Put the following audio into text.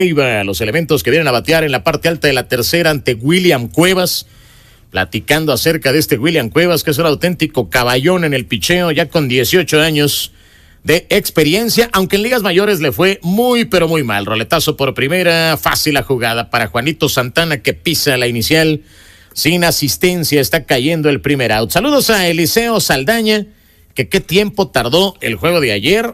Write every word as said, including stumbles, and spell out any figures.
los elementos que vienen a batear en la parte alta de la tercera ante William Cuevas, platicando acerca de este William Cuevas, que es un auténtico caballón en el picheo, ya con dieciocho años de experiencia, aunque en ligas mayores le fue muy pero muy mal. Roletazo por primera, fácil la jugada para Juanito Santana, que pisa la inicial sin asistencia, está cayendo el primer out. Saludos a Eliseo Saldaña, que qué tiempo tardó el juego de ayer